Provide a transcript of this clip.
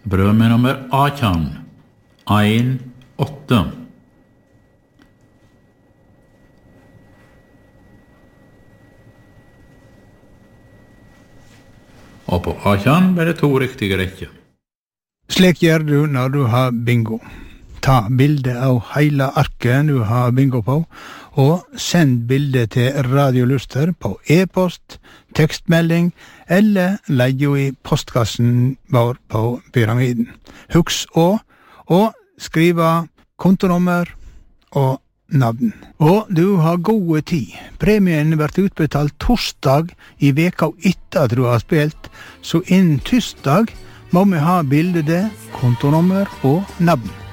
Brød med nummer 18, 1-8. Og på 18 ble det 2 riktige rekker. Slik gjør du når du har bingo. Ta bilde av hele arket du har bingo på, og send bildet til Radio Luster på e-post, tekstmelding eller legg jo i postkassen vår på Pyramiden. Husk å skrive kontonummer og navn. Og du har gode tid. Premien blir utbetalt torsdag i veka etter at du har spilt, så innen tirsdag må vi ha bildet, kontonummer og navn.